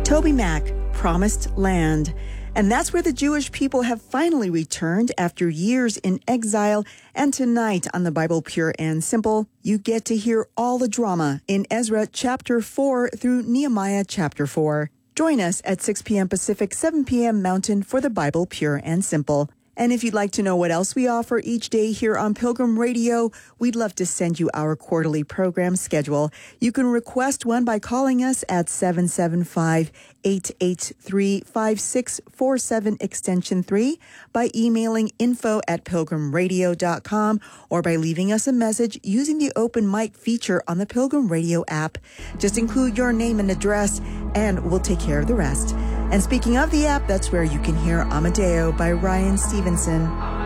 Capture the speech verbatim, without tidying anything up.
Toby Mac, Promised Land. And that's where the Jewish people have finally returned after years in exile. And tonight on the Bible Pure and Simple, you get to hear all the drama in Ezra chapter four through Nehemiah chapter four. Join us at six p.m. Pacific, seven p.m. Mountain for the Bible Pure and Simple. And if you'd like to know what else we offer each day here on Pilgrim Radio, we'd love to send you our quarterly program schedule. You can request one by calling us at seven seven five, eight eight three, five six four seven extension three, by emailing info at pilgrim radio dot com, or by leaving us a message using the open mic feature on the Pilgrim Radio app. Just include your name and address, and we'll take care of the rest. And speaking of the app, that's where you can hear Amadeo by Ryan Stevenson.